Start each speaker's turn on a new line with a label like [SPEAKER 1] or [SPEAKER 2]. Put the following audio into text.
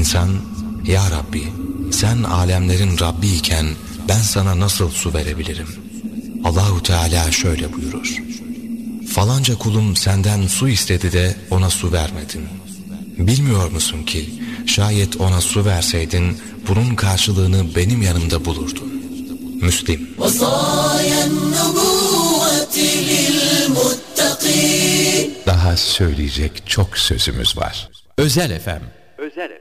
[SPEAKER 1] insan, Ya Rabbi, sen alemlerin Rabbi iken ben sana nasıl su verebilirim? Allahu Teala şöyle buyurur: falanca kulum senden su istedi de ona su vermedin. Bilmiyor musun ki şayet ona su verseydin bunun karşılığını benim yanımda bulurdun. Müslim.
[SPEAKER 2] Daha söyleyecek çok sözümüz var. Özel FM. Özel FM.